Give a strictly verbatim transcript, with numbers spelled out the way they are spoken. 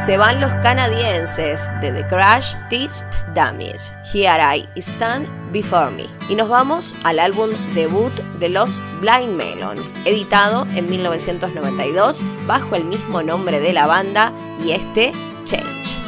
se van los canadienses de The Crash Test Dummies, Here I Stand Before Me. Y nos vamos al álbum debut de los Blind Melon, editado en mil novecientos noventa y dos bajo el mismo nombre de la banda, y este, Change.